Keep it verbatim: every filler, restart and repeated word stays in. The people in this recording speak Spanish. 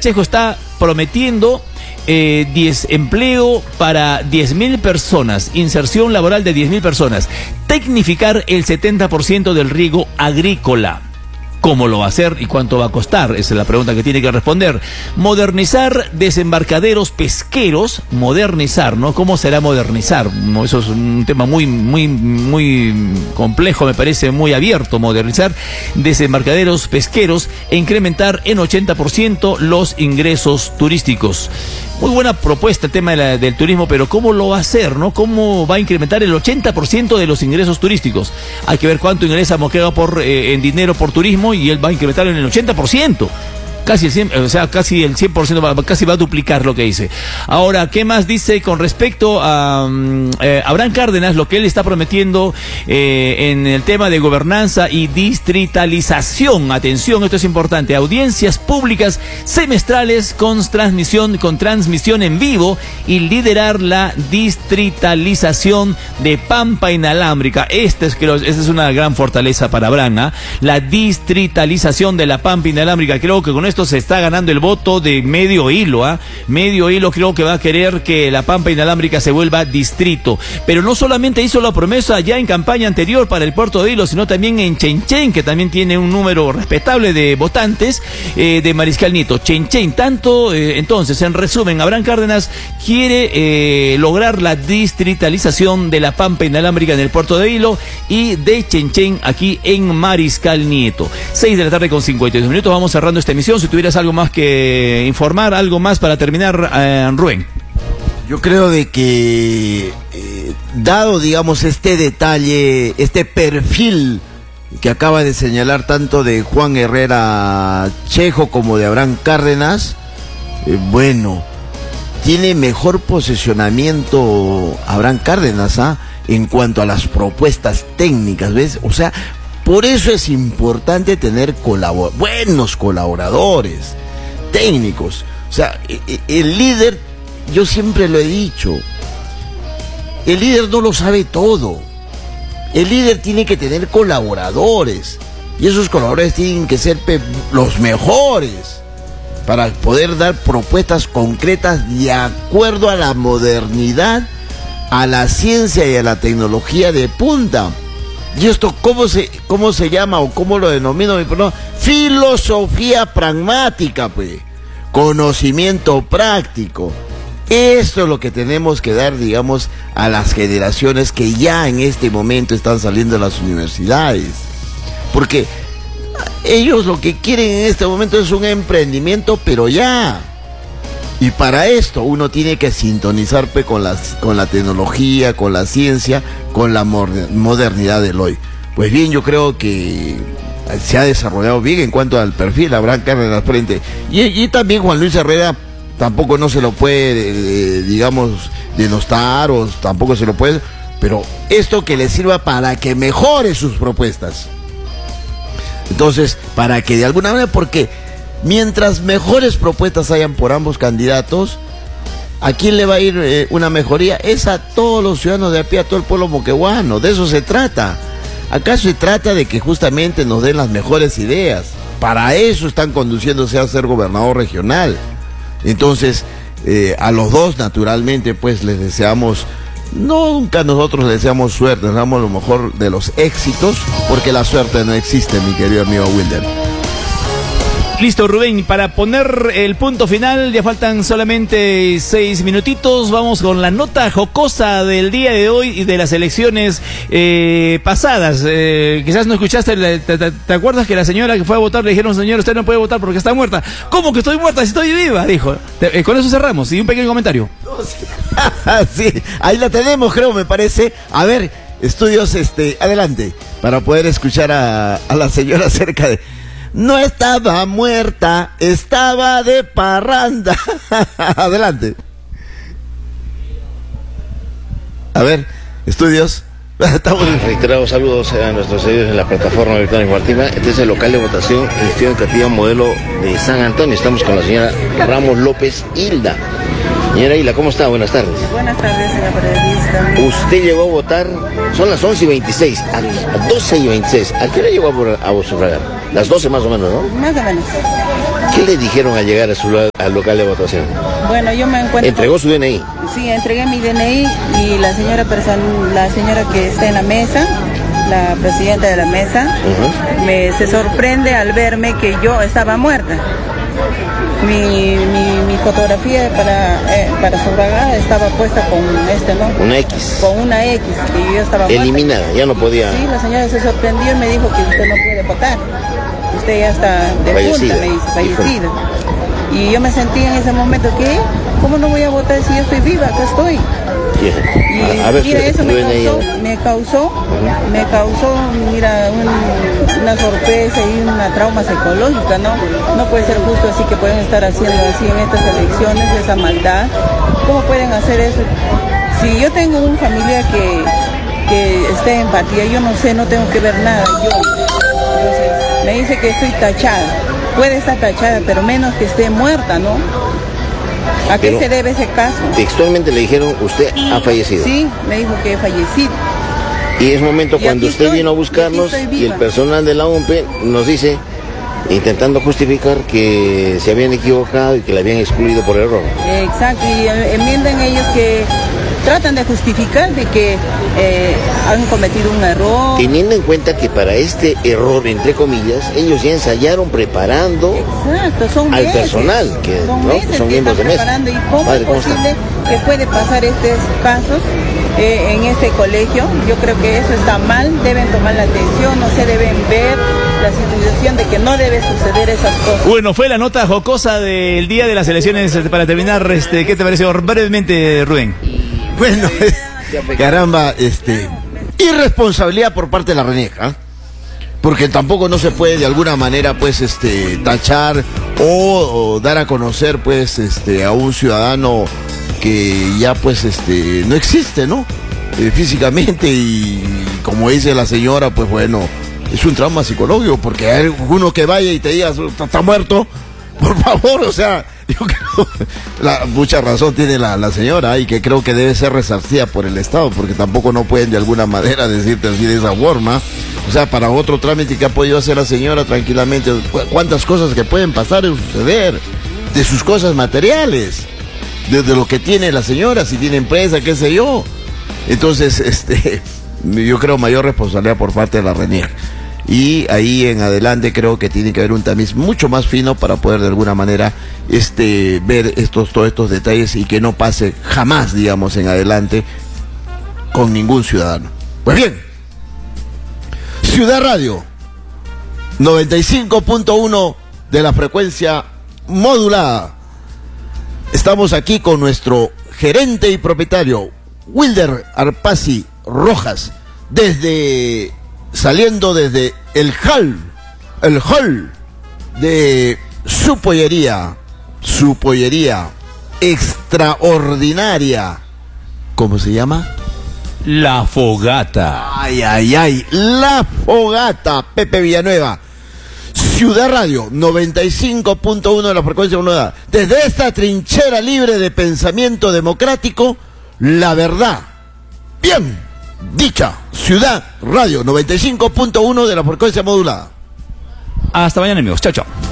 Chejo está prometiendo eh, diez empleo para diez mil personas, inserción laboral de diez mil personas, tecnificar el setenta por ciento del riego agrícola. ¿Cómo lo va a hacer y cuánto va a costar? Esa es la pregunta que tiene que responder. Modernizar desembarcaderos pesqueros. Modernizar, ¿no? ¿Cómo será modernizar? No, eso es un tema muy, muy, muy complejo, me parece, muy abierto. Modernizar desembarcaderos pesqueros e incrementar en ochenta por ciento los ingresos turísticos. Muy buena propuesta el tema de la, del turismo, pero ¿cómo lo va a hacer, no? ¿Cómo va a incrementar el ochenta por ciento de los ingresos turísticos? Hay que ver cuánto ingresa Moquegua por, eh, en dinero por turismo y él va a incrementar en el ochenta por ciento. Casi el cien, o sea, casi el cien por ciento, va, casi va a duplicar lo que dice. Ahora, ¿qué más dice con respecto a um, eh, Abraham Cárdenas? Lo que él está prometiendo eh, en el tema de gobernanza y distritalización. Atención, esto es importante. Audiencias públicas semestrales con transmisión, con transmisión en vivo y liderar la distritalización de Pampa inalámbrica. Esta es, creo, esta es una gran fortaleza para Abraham, ¿eh? La distritalización de la Pampa inalámbrica. Creo que con esto se está ganando el voto de medio hilo, ¿ah? ¿eh? Medio hilo creo que va a querer que la Pampa inalámbrica se vuelva distrito. Pero no solamente hizo la promesa ya en campaña anterior para el puerto de Hilo, sino también en Chenchen, que también tiene un número respetable de votantes, eh, de Mariscal Nieto. Chenchen, tanto, eh, entonces, en resumen, Abraham Cárdenas quiere eh, lograr la distritalización de la Pampa inalámbrica en el puerto de Hilo y de Chenchen aquí en Mariscal Nieto. seis de la tarde con cincuenta y dos minutos, vamos cerrando esta emisión. Si tuvieras algo más que informar, algo más para terminar, eh, Rubén. Yo creo de que, eh, dado, digamos, este detalle, este perfil que acaba de señalar tanto de Juan Herrera Chejo como de Abraham Cárdenas, eh, bueno, tiene mejor posicionamiento Abraham Cárdenas, ¿ah? En cuanto a las propuestas técnicas, ¿ves? O sea, por eso es importante tener colabor- buenos colaboradores, técnicos. O sea, el líder, yo siempre lo he dicho, el líder no lo sabe todo. El líder tiene que tener colaboradores. Y esos colaboradores tienen que ser los mejores para poder dar propuestas concretas de acuerdo a la modernidad, a la ciencia y a la tecnología de punta. ¿Y esto cómo se, cómo se llama o cómo lo denomino? No, filosofía pragmática, pues. Conocimiento práctico. Esto es lo que tenemos que dar, digamos, a las generaciones que ya en este momento están saliendo de las universidades. Porque ellos lo que quieren en este momento es un emprendimiento, pero ya. Y para esto uno tiene que sintonizar pues, con, las, con la tecnología, con la ciencia, con la modernidad del hoy. Pues bien, yo creo que se ha desarrollado bien en cuanto al perfil Abraham Cárdenas frente. Y, y también Juan Luis Herrera tampoco no se lo puede, eh, digamos, denostar o tampoco se lo puede, pero esto que le sirva para que mejore sus propuestas. Entonces, para que de alguna manera, porque mientras mejores propuestas hayan por ambos candidatos, ¿a quién le va a ir eh, una mejoría? Es a todos los ciudadanos de a pie, a todo el pueblo moqueguano. De eso se trata. Acá se trata de que justamente nos den las mejores ideas. Para eso están conduciéndose a ser gobernador regional. Entonces, eh, a los dos, naturalmente, pues les deseamos, nunca nosotros les deseamos suerte, les damos lo mejor de los éxitos, porque la suerte no existe, mi querido amigo Wilder. Listo, Rubén, para poner el punto final, ya faltan solamente seis minutitos. Vamos con la nota jocosa del día de hoy y de las elecciones eh, pasadas. Eh, quizás no escuchaste, te, te, ¿te acuerdas que la señora que fue a votar le dijeron, señor, usted no puede votar porque está muerta? ¿Cómo que estoy muerta si estoy viva? Dijo. Te, eh, con eso cerramos. Y un pequeño comentario. Sí, ahí la tenemos, creo, me parece. A ver, estudios, este, adelante, para poder escuchar a, a la señora acerca de... No estaba muerta, estaba de parranda. Adelante. A ver, estudios. Estamos... Reiterados saludos a nuestros seguidores en la plataforma virtual informativa. Este es el local de votación, Instituto Educativo Modelo de San Antonio. Estamos con la señora Ramos López Hilda. Señora Hilda, ¿cómo está? Buenas tardes. Buenas tardes, señora periodista. Usted llegó a votar, son las once y veintiséis, a doce y veintiséis. ¿A qué hora llegó a, a sufragar? Las doce más o menos, ¿no? Más o menos. ¿Qué ¿Qué le dijeron al llegar a su lo- al local de votación? Bueno, yo me encuentro... ¿Entregó su D N I? Sí, entregué mi D N I y la señora person- la señora que está en la mesa, la presidenta de la mesa, Ujú. me se sorprende al verme que yo estaba muerta. Mi, mi, mi fotografía para, eh, para sufragar estaba puesta con este, ¿no? Una X. Con una X, que yo estaba muerta. Eliminada, ya no podía. Sí, la señora se sorprendió y me dijo que usted no puede votar. Usted ya está de Fallecida. me dice, fallecida. Y yo me sentí en ese momento que, ¿cómo no voy a votar si yo estoy viva? Acá estoy. Y A, a ver, mira, su- eso su me D N I. causó, me causó, me causó, mira, un- una sorpresa y una trauma psicológica, ¿no? No puede ser justo así que pueden estar haciendo así en estas elecciones, esa maldad. ¿Cómo pueden hacer eso? Si yo tengo un familiar que, que esté en empatía, yo no sé, no tengo que ver nada, yo. Entonces, me dice que estoy tachada. Puede estar tachada, pero menos que esté muerta, ¿no? ¿A qué Pero se debe ese caso? Textualmente le dijeron, usted ha fallecido. Sí, me dijo que he fallecido. Y es momento Y cuando aquí usted estoy, vino a y buscarnos aquí estoy y el viva. personal de la O M P nos dice, intentando justificar que se habían equivocado y que la habían excluido por error. Exacto, y eh, enmiendan ellos que tratan de justificar de que eh, han cometido un error. Teniendo en cuenta que para este error, entre comillas, ellos ya ensayaron preparando Exacto, son al meses, personal, que, son ¿no? meses Son que miembros están de mesa. preparando. ¿Y cómo Padre, es ¿cómo está? posible que puede pasar estos casos eh, en este colegio? Yo creo que eso está mal, deben tomar la atención, no se deben ver la situación de que no debe suceder esas cosas. Bueno, fue la nota jocosa del día de las elecciones. este, Para terminar, este, ¿qué te pareció brevemente, Rubén? Bueno, caramba, este, irresponsabilidad por parte de la RENIEC, ¿ah? Porque tampoco no se puede de alguna manera, pues, este, tachar o, o dar a conocer, pues, este, a un ciudadano que ya, pues, este, no existe, ¿no? Eh, físicamente y como dice la señora, pues, bueno, es un trauma psicológico, porque hay uno que vaya y te diga, está, está muerto, por favor, o sea, yo creo, la, mucha razón tiene la, la señora y que creo que debe ser resarcida por el Estado, porque tampoco no pueden de alguna manera decirte así de esa forma. O sea, para otro trámite que ha podido hacer la señora tranquilamente, cu- cuántas cosas que pueden pasar y suceder, de sus cosas materiales, desde lo que tiene la señora, si tiene empresa, qué sé yo. Entonces, este, yo creo mayor responsabilidad por parte de la RENIEC. Y ahí en adelante creo que tiene que haber un tamiz mucho más fino para poder de alguna manera este ver estos todos estos detalles y que no pase jamás, digamos, en adelante con ningún ciudadano. Pues bien, Ciudad Radio noventa y cinco punto uno de la frecuencia modulada. Estamos aquí con nuestro gerente y propietario Wilder Arpasi Rojas, desde saliendo desde el hall, el hall de su pollería, su pollería extraordinaria. ¿Cómo se llama? La Fogata. Ay, ay, ay, La Fogata, Pepe Villanueva. Ciudad Radio, noventa y cinco punto uno de la frecuencia modulada. Desde esta trinchera libre de pensamiento democrático, la verdad. Bien dicha, Ciudad Radio, noventa y cinco punto uno de la frecuencia modulada. Hasta mañana, amigos. Chao, chao.